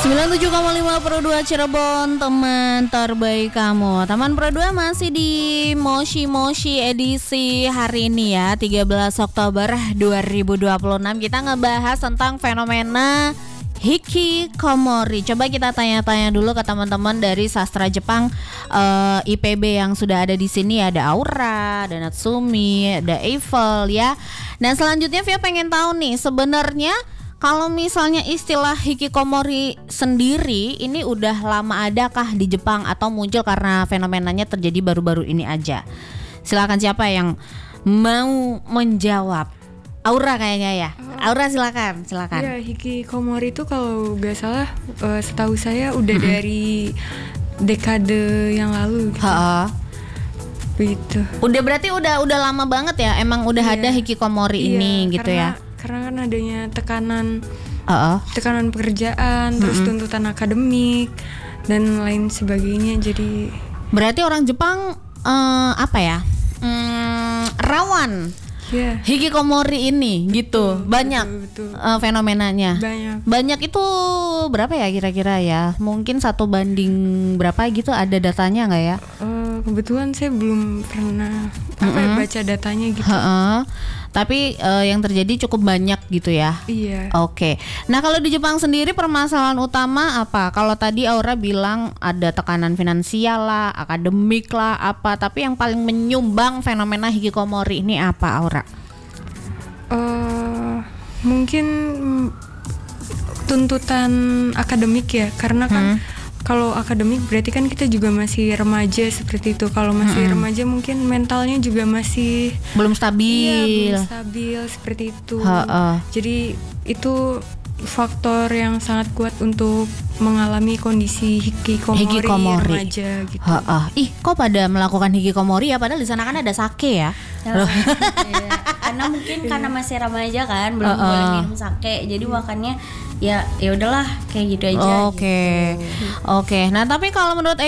97,5 Pro 2 Cirebon, teman terbaik kamu. Teman Pro 2 masih di Moshi edisi hari ini ya, 13 Oktober 2026. Kita ngebahas tentang fenomena hikikomori. Coba kita tanya-tanya dulu ke teman-teman dari sastra Jepang IPB yang sudah ada di sini. Ada Aura, ada Natsumi, ada Eiffel ya. Nah selanjutnya Via pengen tahu nih, sebenarnya kalau misalnya istilah hikikomori sendiri ini udah lama adakah di Jepang atau muncul karena fenomenanya terjadi baru-baru ini aja? Silakan siapa yang mau menjawab? Aura kayaknya ya. Aura silakan. Ya, hikikomori itu kalau nggak salah setahu saya udah dari dekade yang lalu gitu. Begitu. Udah berarti udah lama banget ya. Emang udah ada hikikomori ini gitu ya. Karena kan adanya tekanan pekerjaan, terus tuntutan akademik dan lain sebagainya. Jadi berarti orang Jepang rawan hikikomori ini gitu. Banyak fenomenanya. Banyak itu berapa ya kira-kira ya? Mungkin 1 banding berapa gitu, ada datanya nggak ya? Kebetulan saya belum pernah baca datanya gitu. Tapi yang terjadi cukup banyak gitu ya. Iya. Oke. Nah kalau di Jepang sendiri permasalahan utama apa? Kalau tadi Aura bilang ada tekanan finansial lah, akademik lah, apa. Tapi yang paling menyumbang fenomena hikikomori ini apa, Aura? Mungkin tuntutan akademik ya, karena kan kalau akademik berarti kan kita juga masih remaja seperti itu. Kalau masih remaja mungkin mentalnya juga masih belum stabil. Belum stabil seperti itu. Jadi itu faktor yang sangat kuat untuk mengalami kondisi hikikomori remaja gitu. Ih, kok pada melakukan hikikomori ya? Padahal di sana kan ada sake ya. Karena mungkin karena masih remaja kan, belum boleh minum sake. Jadi makanya ya udahlah kayak gitu aja. Oke. Nah, tapi kalau menurut